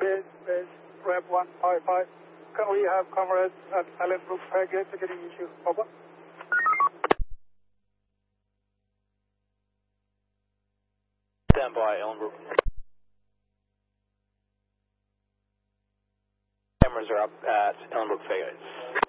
base, Rep 155. Can we have comrades at Allenbrook Fairgate getting issue? Over. Stand by, Allenbrook. Cameras are up at Allenbrook Fairgate.